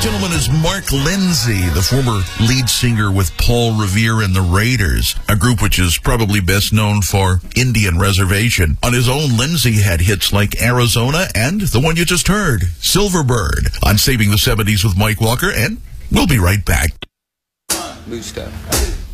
gentleman is Mark Lindsay, the former lead singer with Paul Revere and the Raiders, a group which is probably best known for Indian Reservation. On his own, Lindsay had hits like Arizona and the one you just heard, Silverbird, on Saving the 70s with Mike Walker, and we'll be right back. Loose stuff.